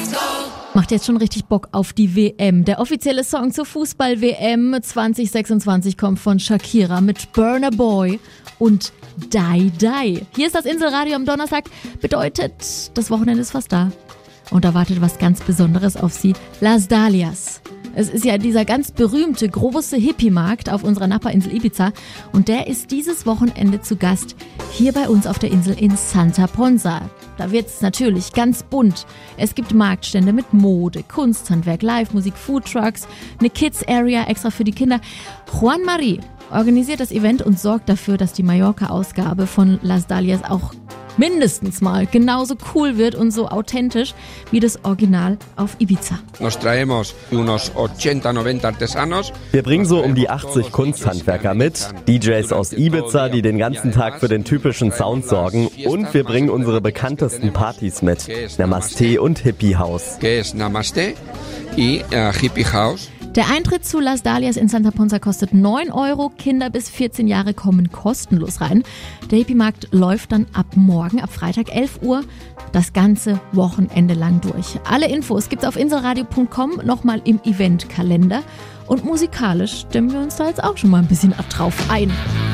Macht jetzt schon richtig Bock auf die WM. Der offizielle Song zur Fußball-WM 2026 kommt von Shakira mit Burna Boy und Die Die. Hier ist das Inselradio am Donnerstag. Bedeutet, das Wochenende ist fast da. Und da wartet was ganz Besonderes auf Sie. Las Dalias. Es ist ja dieser ganz berühmte, große Hippie-Markt auf unserer Nachbarinsel Ibiza. Und der ist dieses Wochenende zu Gast hier bei uns auf der Insel in Santa Ponsa. Da wird's natürlich ganz bunt. Es gibt Marktstände mit Mode, Kunsthandwerk, Live-Musik, Foodtrucks, eine Kids-Area extra für die Kinder. Juan Marie organisiert das Event und sorgt dafür, dass die Mallorca-Ausgabe von Las Dalias auch mindestens mal genauso cool wird und so authentisch wie das Original auf Ibiza. Nos traemos unos 80, 90 artesanos. Wir bringen so um die 80 Kunsthandwerker mit, DJs aus Ibiza, die den ganzen Tag für den typischen Sound sorgen, und wir bringen unsere bekanntesten Partys mit, Namaste und Hippie House. Que es Namaste y Hippie House. Der Eintritt zu Las Dalias in Santa Ponsa kostet 9 Euro. Kinder bis 14 Jahre kommen kostenlos rein. Der Hippie-Markt läuft dann ab morgen, ab Freitag 11 Uhr, das ganze Wochenende lang durch. Alle Infos gibt's auf inselradio.com, nochmal im Eventkalender. Und musikalisch stimmen wir uns da jetzt auch schon mal ein bisschen drauf ein.